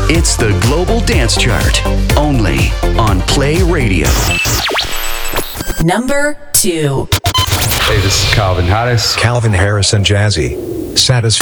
It's the Global Dance Chart, only on Play Radio. Number 2. Hey, this is Calvin Harris. Calvin Harris and Jazzy. Satisfaction.